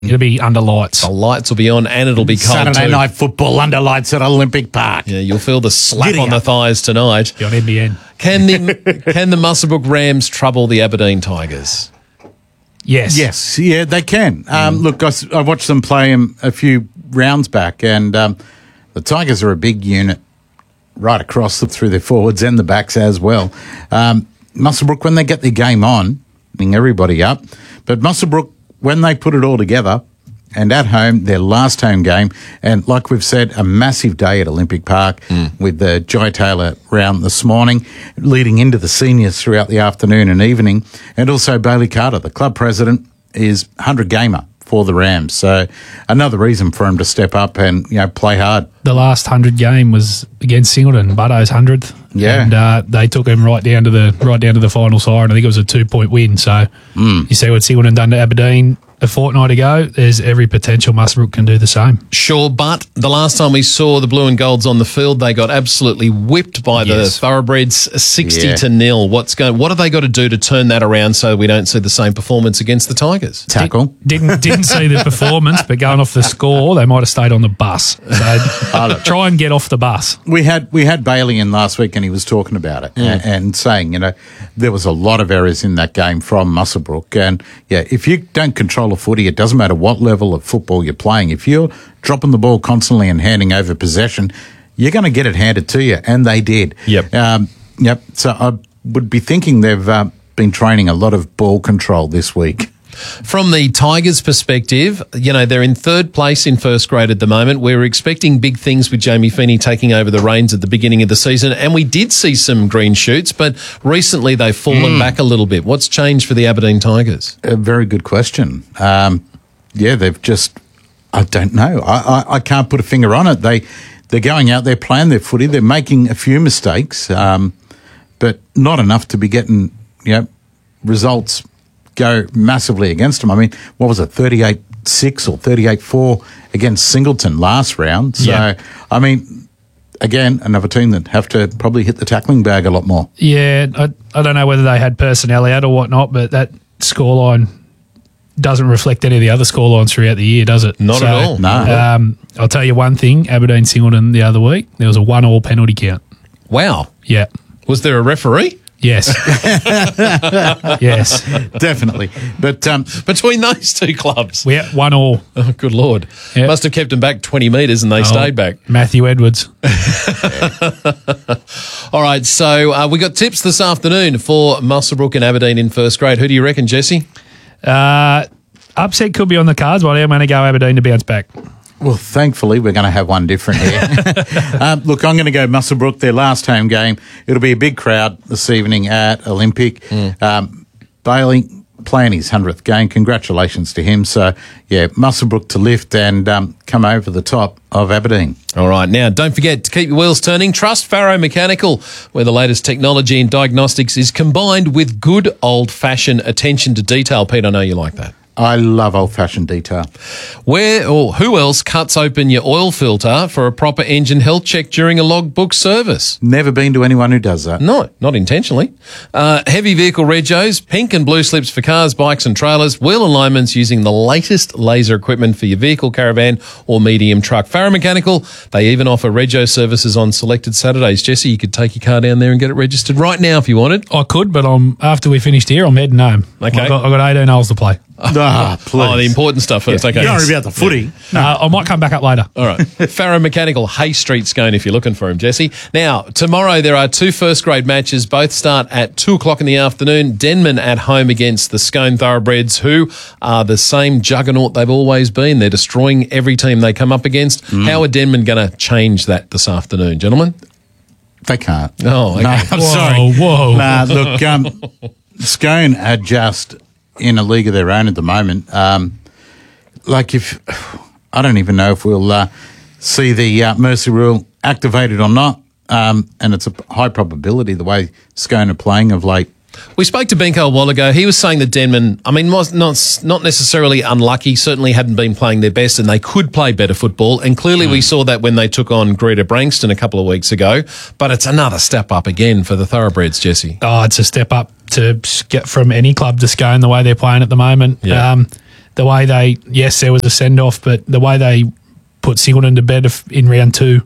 It'll be under lights. The lights will be on and it'll be cold Saturday too. night football under lights at Olympic Park. Yeah, you'll feel the slap Giddy on the up. thighs tonight. Be on NBN. Can the Muswellbrook Rams trouble the Aberdeen Tigers? Yes. Yes, yeah, they can. Look, I watched them play a few rounds back, and the Tigers are a big unit right across through their forwards and the backs as well. Muswellbrook, when they get their game on, bring everybody up, but Muswellbrook, when they put it all together, and at home, their last home game, and like we've said, a massive day at Olympic Park with the Jai Taylor round this morning, leading into the seniors throughout the afternoon and evening, and also Bailey Carter, the club president, is 100 gamer for the Rams. So another reason for him to step up and play hard. The last 100 game was against Singleton, Butto's 100th. Yeah. And they took him right down to the final siren. I think it was a 2-point win. So you see what Singleton done to Aberdeen a fortnight ago. There's every potential Muswellbrook can do the same. Sure, but the last time we saw the Blue and Golds on the field, they got absolutely whipped by the Thoroughbreds 60-0. What have they got to do to turn that around so we don't see the same performance against the Tigers? Tackle. Didn't see the performance, but going off the score, they might have stayed on the bus. So try and get off the bus. We had Bailey in last week, and he was talking about it and saying, there was a lot of errors in that game from Muswellbrook, and if you don't control a footy, it doesn't matter what level of football you're playing. If you're dropping the ball constantly and handing over possession, you're going to get it handed to you, and they did. Yep. So I would be thinking they've been training a lot of ball control this week. From the Tigers' perspective, they're in third place in first grade at the moment. We're expecting big things with Jamie Feeney taking over the reins at the beginning of the season, and we did see some green shoots, but recently they've fallen back a little bit. What's changed for the Aberdeen Tigers? A very good question. They've just, I don't know. I can't put a finger on it. They're going out there playing their footy. They're making a few mistakes, but not enough to be getting, results go massively against them. I mean, what was it, 38-6 or 38-4 against Singleton last round? So, I mean, again, another team that have to probably hit the tackling bag a lot more. Yeah, I don't know whether they had personnel out or whatnot, but that scoreline doesn't reflect any of the other scorelines throughout the year, does it? Not at all. No. I'll tell you one thing, Aberdeen Singleton the other week, there was a 1-1 penalty count. Wow. Yeah. Was there a referee? Yes. Yes. Definitely. But Between those two clubs? Yeah, 1-1. Oh, good Lord. Yep. Must have kept them back 20 metres and they stayed back. Matthew Edwards. All right, so we got tips this afternoon for Muswellbrook and Aberdeen in first grade. Who do you reckon, Jesse? Upset could be on the cards, but I'm going to go Aberdeen to bounce back. well, thankfully, we're going to have one different here. Look, I'm going to go Muswellbrook, their last home game. It'll be a big crowd this evening at Olympic. Bailey playing his 100th game. Congratulations to him. So, yeah, Muswellbrook to lift and come over the top of Aberdeen. All right. Now, don't forget to keep your wheels turning. Trust Faro Mechanical, where the latest technology in diagnostics is combined with good old-fashioned attention to detail. Pete, I know you like that. I love old-fashioned detail. Where or who else cuts open your oil filter for a proper engine health check during a logbook service? Never been to anyone who does that. No, not intentionally. Heavy vehicle regos, pink and blue slips for cars, bikes and trailers, wheel alignments using the latest laser equipment for your vehicle, caravan or medium truck. Faro Mechanical, they even offer rego services on selected Saturdays. Jesse, you could take your car down there and get it registered right now if you wanted. I could, but after we finished here, I'm heading home. Okay. I've got 18 holes to play. Please. Oh, the important stuff first. Okay. You don't worry about the footy. I might come back up later. All right. Faro Mechanical, Hay Street, Scone, if you're looking for him, Jesse. Now, tomorrow there are two first-grade matches. Both start at 2 o'clock in the afternoon. Denman at home against the Scone Thoroughbreds, who are the same juggernaut they've always been. They're destroying every team they come up against. How are Denman going to change that this afternoon, gentlemen? They can't. Oh, okay. No, I'm sorry. Whoa. Nah, look, Scone are just in a league of their own at the moment. I don't even know if we'll see the Mercy Rule activated or not, and it's a high probability the way Scone are playing of late. We spoke to Benko a while ago. He was saying that Denman, was not necessarily unlucky, certainly hadn't been playing their best and they could play better football. And clearly we saw that when they took on Greta Brankston a couple of weeks ago. But it's another step up again for the Thoroughbreds, Jesse. Oh, it's a step up to get from any club to Scone the way they're playing at the moment. Yeah. the way there was a send-off, but the way they put Singleton to bed in round 2,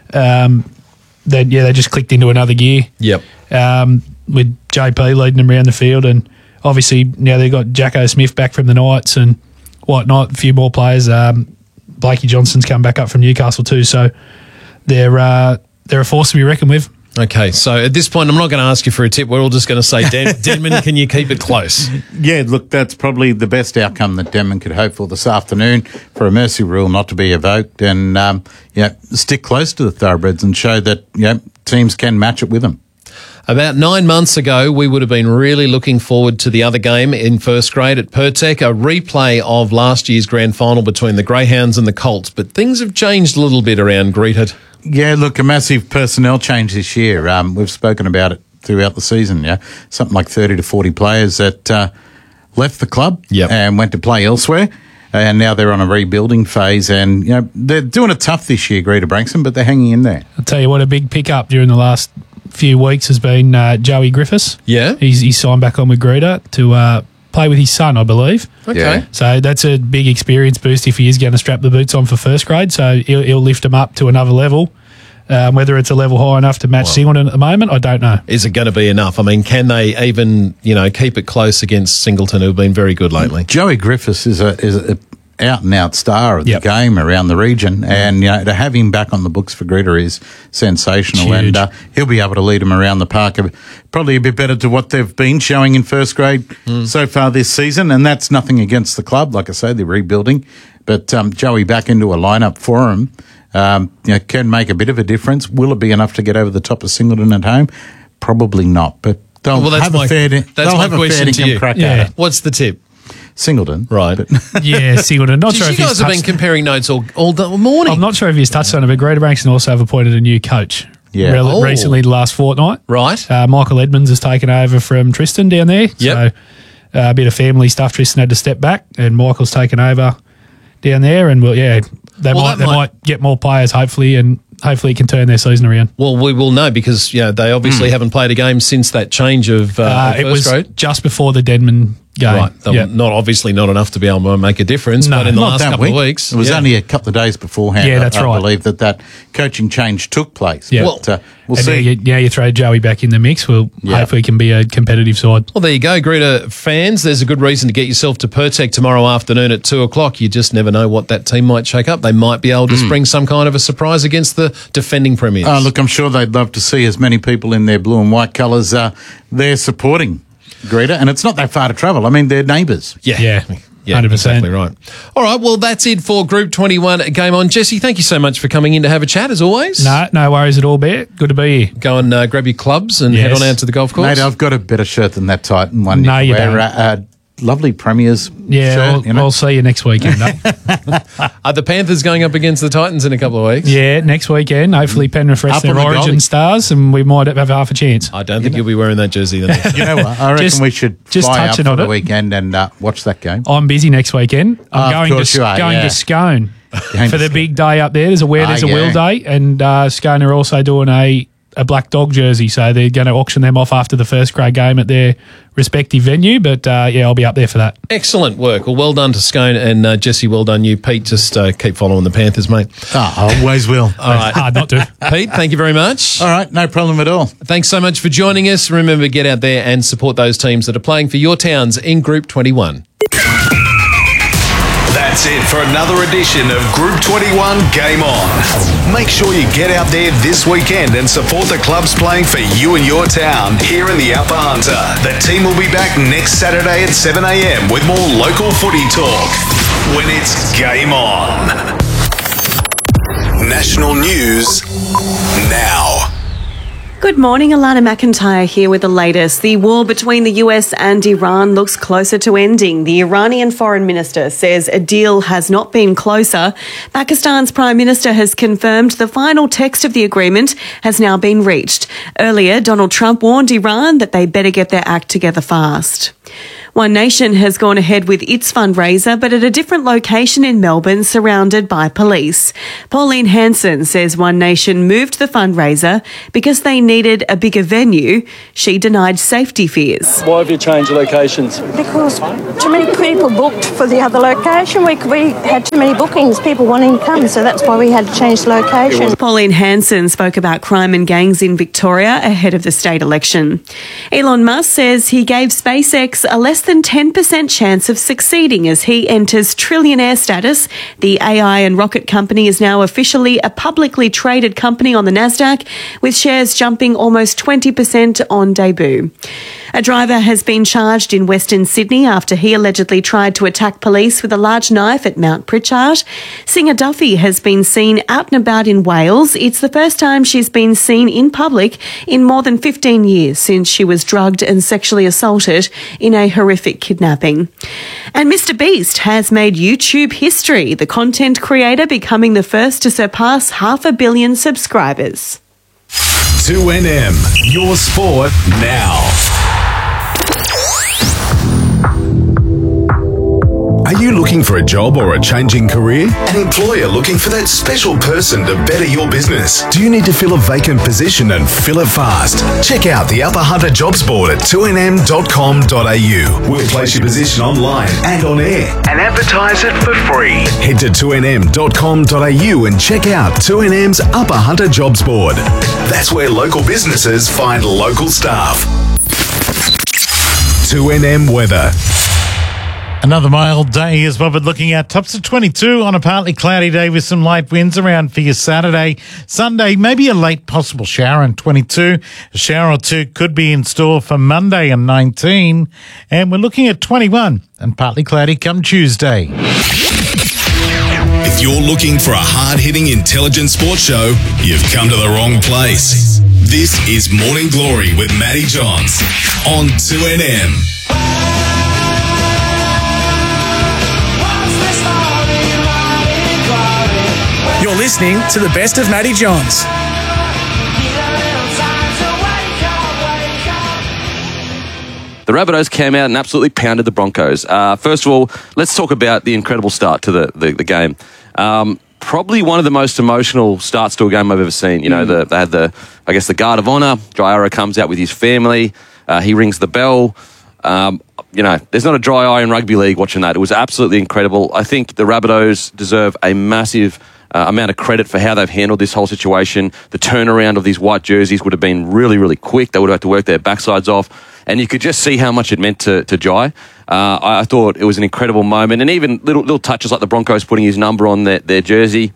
they just clicked into another gear. Yep. With JP leading them around the field, and obviously now they've got Jacko Smith back from the Knights and whatnot, a few more players. Blakey Johnson's come back up from Newcastle too, so they're a force to be reckoned with. Okay, so at this point, I'm not going to ask you for a tip. We're all just going to say, Denman, can you keep it close? Yeah, look, that's probably the best outcome that Denman could hope for this afternoon, for a mercy rule not to be evoked, and stick close to the Thoroughbreds and show that teams can match it with them. About 9 months ago, we would have been really looking forward to the other game in first grade at Pertec, a replay of last year's grand final between the Greyhounds and the Colts. But things have changed a little bit around Greeted. Yeah, look, a massive personnel change this year. We've spoken about it throughout the season, something like 30 to 40 players that left the club and went to play elsewhere. And now they're on a rebuilding phase, and they're doing it tough this year, Greater Branxton, but they're hanging in there. I'll tell you what, a big pickup during the last few weeks has been Joey Griffiths. Yeah. He's signed back on with Greater to play with his son, I believe. Okay. Yeah. So that's a big experience boost if he is going to strap the boots on for first grade. So he'll lift him up to another level. Whether it's a level high enough to match Singleton at the moment, I don't know. Is it going to be enough? I mean, can they even, keep it close against Singleton, who've been very good lately? Joey Griffiths is a out-and-out star of the game around the region, and to have him back on the books for Greater is sensational. Huge. And he'll be able to lead them around the park probably a bit better to what they've been showing in first grade so far this season, and that's nothing against the club. Like I say, they're rebuilding, but Joey back into a lineup for him can make a bit of a difference. Will it be enough to get over the top of Singleton at home? Probably not, but they'll have a fair dinkum crack at it. What's the tip? Singleton. Right. Yeah, Singleton. Not sure you if guys have been comparing notes all the morning. I'm not sure if he's touched on it, but Greater Branxton also have appointed a new coach. Yeah. Recently, the last fortnight. Right. Michael Edmonds has taken over from Tristan down there. Yep. So a bit of family stuff. Tristan had to step back, and Michael's taken over down there. And they might get more players, hopefully, and hopefully it can turn their season around. Well, we will know because they obviously haven't played a game since that change of it was first grade. Just before the Denman game. Right. Not enough to be able to make a difference, but in the last couple of weeks. It was only a couple of days beforehand. Yeah, that's right. I believe that coaching change took place. Yeah. But, we'll see. Now you throw Joey back in the mix. Hopefully it can be a competitive side. Well, there you go, Greater fans. There's a good reason to get yourself to Pertec tomorrow afternoon at 2:00. You just never know what that team might shake up. They might be able to spring some kind of a surprise against the defending premiers. Look, I'm sure they'd love to see as many people in their blue and white colours there supporting Greater, and it's not that far to travel. I mean, they're neighbours. Yeah, 100%. Exactly right. All right, well, that's it for Group 21 Game On. Jesse, thank you so much for coming in to have a chat, as always. No worries at all, Bear. Good to be here. Go and grab your clubs and head on out to the golf course. Mate, I've got a better shirt than that Titan one. No, you don't. Lovely Premier's shirt. I'll see you next weekend. Are the Panthers going up against the Titans in a couple of weeks? Yeah, next weekend. Hopefully Penrith rest their Origin stars and we might have half a chance. I don't think you'll be wearing that jersey then. You know what? I reckon we should fly up for the weekend and watch that game. I'm busy next weekend. I'm going to Scone for the big day up there. There's a Will Day, and Scone are also doing a black dog jersey, so they're going to auction them off after the first grade game at their respective venue, but I'll be up there for that. Excellent work. Well done to Scone, and Jesse, well done you. Pete, just keep following the Panthers, mate. I always will. All right. Hard not to. Pete, thank you very much. All right, no problem at all. Thanks so much for joining us. Remember, get out there and support those teams that are playing for your towns in Group 21. That's it for another edition of Group 21 Game On. Make sure you get out there this weekend and support the clubs playing for you and your town here in the Upper Hunter. The team will be back next Saturday at 7 a.m. with more local footy talk when it's Game On. National news now. Good morning, Alana McIntyre here with the latest. The war between the US and Iran looks closer to ending. The Iranian foreign minister says a deal has not been closer. Pakistan's prime minister has confirmed the final text of the agreement has now been reached. Earlier, Donald Trump warned Iran that they better get their act together fast. One Nation has gone ahead with its fundraiser, but at a different location in Melbourne, surrounded by police. Pauline Hanson says One Nation moved the fundraiser because they needed a bigger venue. She denied safety fears. Why have you changed locations? Because too many people booked for the other location. We had too many bookings, people wanting to come, so that's why we had to change the location. Pauline Hanson spoke about crime and gangs in Victoria ahead of the state election. Elon Musk says he gave SpaceX a less than 10% chance of succeeding as he enters trillionaire status. The AI and rocket company is now officially a publicly traded company on the Nasdaq, with shares jumping almost 20% on debut. A driver has been charged in Western Sydney after he allegedly tried to attack police with a large knife at Mount Pritchard. Singer Duffy has been seen out and about in Wales. It's the first time she's been seen in public in more than 15 years since she was drugged and sexually assaulted in a horrific kidnapping. And Mr. Beast has made YouTube history, the content creator becoming the first to surpass 500 million subscribers. 2NM, your sport now. Are you looking for a job or a changing career? An employer looking for that special person to better your business? Do you need to fill a vacant position and fill it fast? Check out the Upper Hunter Jobs Board at 2nm.com.au. We'll place your position online and on air and advertise it for free. Head to 2nm.com.au and check out 2NM's Upper Hunter Jobs Board. That's where local businesses find local staff. 2NM weather. Another mild day is what we're looking at. Tops of 22 on a partly cloudy day with some light winds around for your Saturday. Sunday, maybe a late possible shower and 22. A shower or two could be in store for Monday and 19. And we're looking at 21 and partly cloudy come Tuesday. If you're looking for a hard-hitting, intelligent sports show, you've come to the wrong place. This is Morning Glory with Matty Johns on 2NM. You're listening to the best of Matty Johns. The Rabbitohs came out and absolutely pounded the Broncos. First of all, let's talk about the incredible start to the game. Probably one of the most emotional starts to a game I've ever seen. You know, they had the Guard of Honour. Jai Arrow comes out with his family. He rings the bell. There's not a dry eye in rugby league watching that. It was absolutely incredible. I think the Rabbitohs deserve a massive amount of credit for how they've handled this whole situation. The turnaround of these white jerseys would have been really, really quick. They would have had to work their backsides off. And you could just see how much it meant to Jai. I thought it was an incredible moment. And even little touches like the Broncos putting his number on their jersey.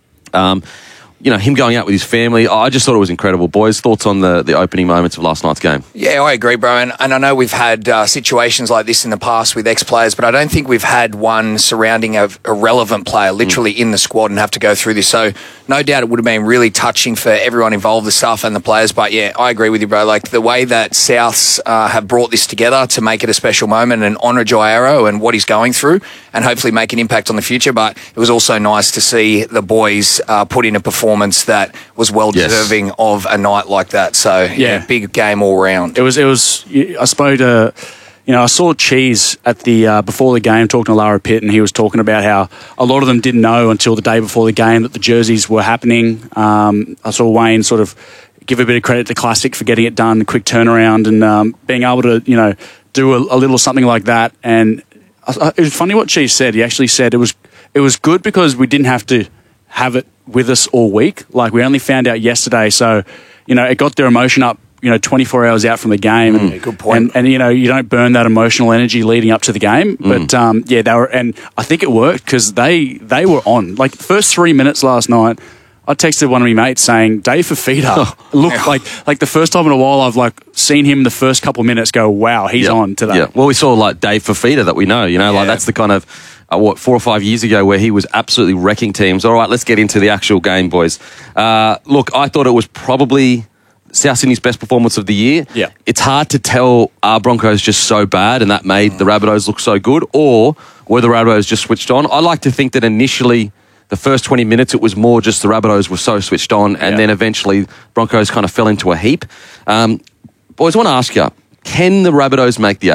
Him going out with his family. I just thought it was incredible. Boys, thoughts on the opening moments of last night's game? Yeah, I agree, bro. And I know we've had situations like this in the past with ex-players, but I don't think we've had one surrounding a relevant player literally in the squad and have to go through this. So no doubt it would have been really touching for everyone involved, the staff and the players. But yeah, I agree with you, bro. Like the way that Souths have brought this together to make it a special moment and honour Jai Arrow and what he's going through and hopefully make an impact on the future. But it was also nice to see the boys put in a performance that was well deserving of a night like that. So yeah, big game all round. It was. I spoke to, I saw Cheese at the before the game talking to Lara Pitt, and he was talking about how a lot of them didn't know until the day before the game that the jerseys were happening. I saw Wayne sort of give a bit of credit to Classic for getting it done, quick turnaround, and being able to do a little something like that. And it was funny what Cheese said. He actually said it was good because we didn't have to have it with us all week. Like we only found out yesterday, so it got their emotion up 24 hours out from the game. And, good point. And you don't burn that emotional energy leading up to the game. But they were, and I think it worked because they were on. Like the first 3 minutes last night, I texted one of my mates saying Dave Fifita looked like the first time in a while I've seen him the first couple of minutes go, wow, he's on today. Yeah. Well, we saw Dave Fifita that we know. That's the kind of 4 or 5 years ago where he was absolutely wrecking teams. All right, let's get into the actual game, boys. Look, I thought it was probably South Sydney's best performance of the year. Yeah. It's hard to tell, are Broncos just so bad and that made the Rabbitohs look so good, or were the Rabbitohs just switched on? I like to think that initially the first 20 minutes it was more just the Rabbitohs were so switched on, and then eventually Broncos kind of fell into a heap. Boys, I want to ask you, can the Rabbitohs make the 8?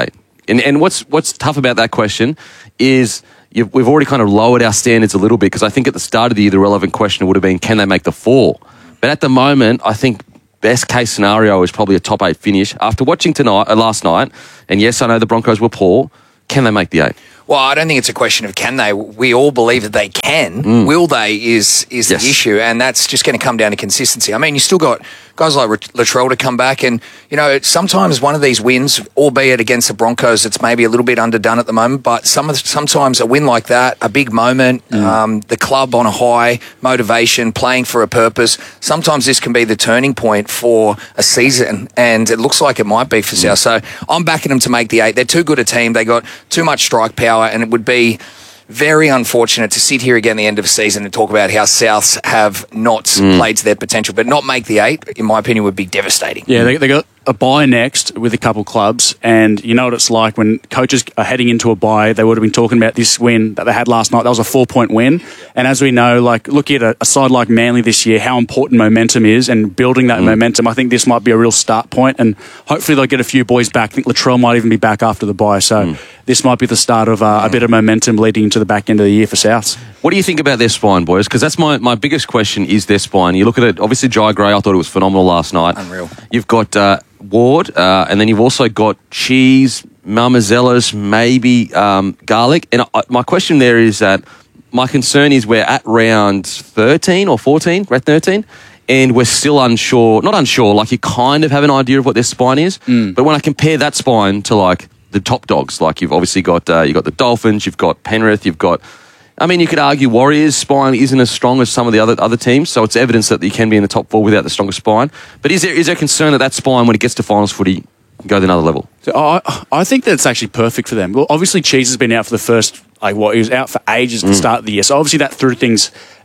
And what's tough about that question is we've already kind of lowered our standards a little bit, because I think at the start of the year, the relevant question would have been, can they make the 4? But at the moment, I think best case scenario is probably a top 8 finish. After watching last night, and yes, I know the Broncos were poor, can they make the 8? Well, I don't think it's a question of can they. We all believe that they can. Will they is the issue, and that's just going to come down to consistency. I mean, you still got guys like Latrell to come back, and, you know, sometimes one of these wins, albeit against the Broncos, it's maybe a little bit underdone at the moment, but sometimes a win like that, a big moment, the club on a high, motivation, playing for a purpose, sometimes this can be the turning point for a season, and it looks like it might be for South. So I'm backing them to make the 8. They're too good a team. They got too much strike power, and it would be very unfortunate to sit here again at the end of the season and talk about how Souths have not played to their potential, but not make the 8, in my opinion, would be devastating. Yeah, they got a bye next with a couple clubs, and you know what it's like when coaches are heading into a bye. They would have been talking about this win that they had last night. That was a 4-point win, and as we know, like looking at a side like Manly this year, how important momentum is, and building that momentum, I think this might be a real start point, and hopefully they'll get a few boys back. I think Latrell might even be back after the bye, so this might be the start of a bit of momentum leading into the back end of the year for Souths. What do you think about their spine, boys? Because that's my biggest question, is their spine. You look at it, obviously Jai Gray, I thought it was phenomenal last night. Unreal. You've got Ward, and then you've also got Cheese, Marmazellas, maybe Garlic. And my question there is that my concern is we're at round 13 or 14, round 13, and we're still unsure, not unsure, like you kind of have an idea of what their spine is. But when I compare that spine to like the top dogs, like you've obviously got, you've got the Dolphins, you've got Penrith, you've got, I mean, you could argue Warriors' spine isn't as strong as some of the other teams, so it's evidence that you can be in the top 4 without the strongest spine. But is there concern that spine, when it gets to finals footy, can go to another level? So I think that's actually perfect for them. Well, obviously, Cheese has been out for the first, he was out for ages at the start of the year, so obviously that threw things,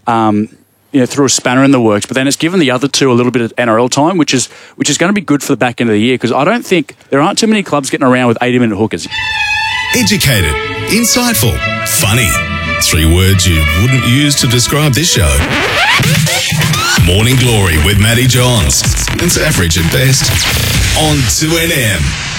threw a spanner in the works. But then it's given the other two a little bit of NRL time, which is going to be good for the back end of the year, because I don't think there aren't too many clubs getting around with 80-minute hookers. Educated, insightful, funny. 3 words you wouldn't use to describe this show. Morning Glory with Matty Johns. It's average at best. On 2NM.